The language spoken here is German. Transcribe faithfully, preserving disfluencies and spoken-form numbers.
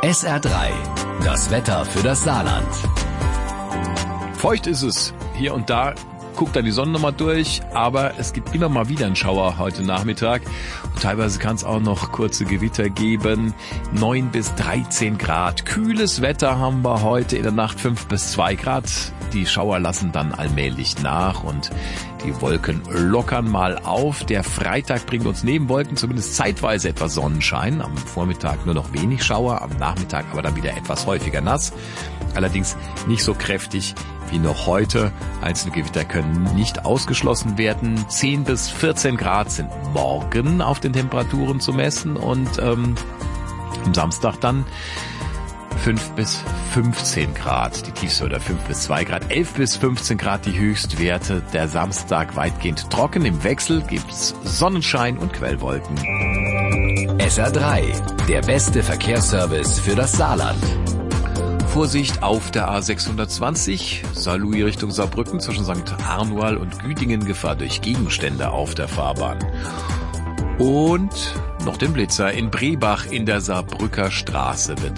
S R drei, das Wetter für das Saarland. Feucht ist es. Hier und da guckt da die Sonne nochmal durch, aber es gibt immer mal wieder einen Schauer heute Nachmittag. Und teilweise kann es auch noch kurze Gewitter geben. neun bis dreizehn Grad. Kühles Wetter haben wir heute, in der Nacht fünf bis zwei Grad. Die Schauer lassen dann allmählich nach und die Wolken lockern mal auf. Der Freitag bringt uns neben Wolken zumindest zeitweise etwas Sonnenschein. Am Vormittag nur noch wenig Schauer, am Nachmittag aber dann wieder etwas häufiger nass. Allerdings nicht so kräftig wie noch heute. Einzelne Gewitter können nicht ausgeschlossen werden. zehn bis vierzehn Grad sind morgen auf den Temperaturen zu messen und ähm, am Samstag dann fünf bis fünfzehn Grad, die tiefste oder fünf bis zwei Grad, elf bis fünfzehn Grad die Höchstwerte. Der Samstag weitgehend trocken, im Wechsel gibt's Sonnenschein und Quellwolken. S R drei, der beste Verkehrsservice für das Saarland. Vorsicht auf der A sechshundertzwanzig, Saarlouis Richtung Saarbrücken zwischen Sankt Arnual und Güdingen, Gefahr durch Gegenstände auf der Fahrbahn. Und noch den Blitzer in Brebach in der Saarbrücker Straße wird